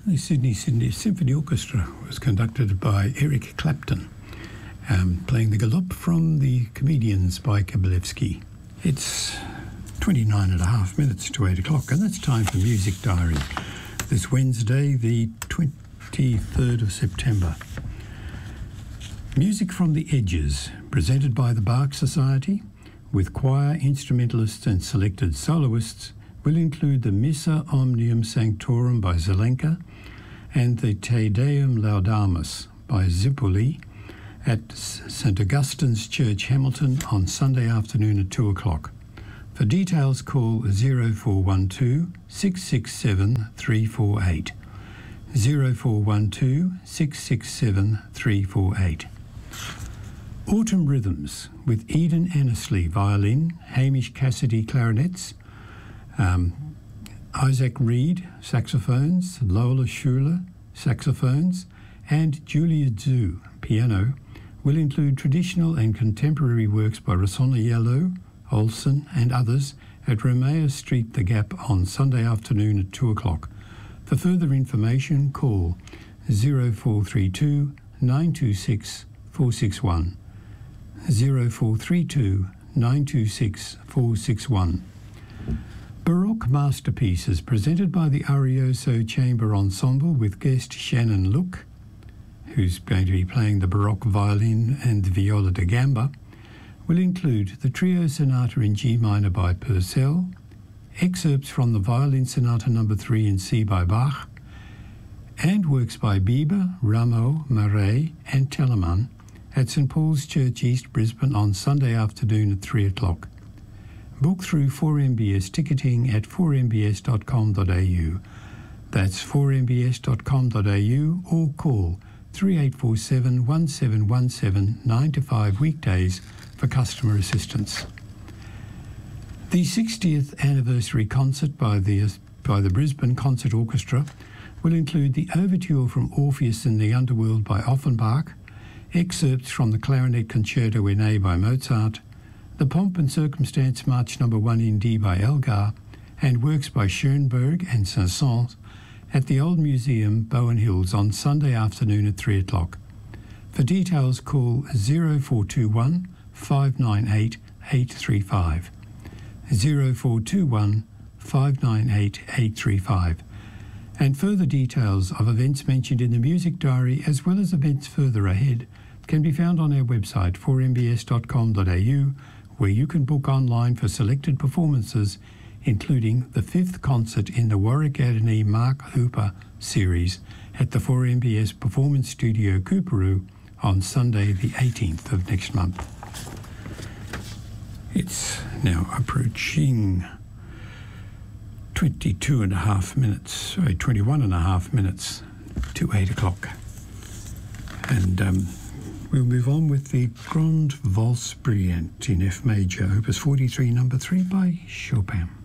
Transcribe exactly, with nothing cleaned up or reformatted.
The Sydney Sydney Symphony Orchestra was conducted by Eric Clapton, um, playing the Galop from the Comedians by Kabalevsky. It's twenty-nine and a half minutes to eight o'clock, and that's time for Music Diary. This Wednesday, the twenty-third of September. Music from the Edges, presented by the Bach Society, with choir, instrumentalists and selected soloists, will include the Missa Omnium Sanctorum by Zelenka and the Te Deum Laudamus by Zipoli at St Augustine's Church, Hamilton, on Sunday afternoon at two o'clock. For details, call zero four one two, six six seven, three four eight. zero four one two, six six seven, three four eight. Autumn Rhythms with Eden Annesley violin, Hamish Cassidy clarinets, um, Isaac Reed saxophones, Lola Schuler saxophones, and Julia Zhu piano will include traditional and contemporary works by Rosanna Yellow, Olsen and others at Romeo Street, The Gap, on Sunday afternoon at two o'clock. For further information, call zero four three two, nine two six, four six one. zero four three two, nine two six, four six one. Baroque Masterpieces presented by the Arioso Chamber Ensemble with guest Shannon Look, who's going to be playing the Baroque violin and the viola da gamba, will include the Trio Sonata in G minor by Purcell, excerpts from the Violin Sonata number three in C by Bach, and works by Bieber, Rameau, Marais and Telemann at St Paul's Church, East Brisbane, on Sunday afternoon at three o'clock. Book through four M B S ticketing at four m b s dot com dot a u. That's four m b s dot com dot a u, or call three eight four seven, one seven one seven, nine to five weekdays for customer assistance. The sixtieth anniversary concert by the, by the Brisbane Concert Orchestra will include the Overture from Orpheus in the Underworld by Offenbach, excerpts from the Clarinet Concerto in A by Mozart, the Pomp and Circumstance March number one in D by Elgar, and works by Schoenberg and Saint-Saëns at the Old Museum, Bowen Hills, on Sunday afternoon at three o'clock. For details, call zero four two one, five nine eight, eight three five. zero four two one, five nine eight, eight three five. And further details of events mentioned in the Music Diary, as well as events further ahead, can be found on our website, four m b s dot com dot a u, where you can book online for selected performances, including the fifth concert in the Warwick Adeney Mark Hooper series at the four M B S Performance Studio, Coorparoo, on Sunday the eighteenth of next month. It's now approaching twenty-two and a half minutes, sorry, twenty-one and a half minutes to eight o'clock. And um, we'll move on with the Grande Valse Brillante in F major, opus forty-three, number three by Chopin.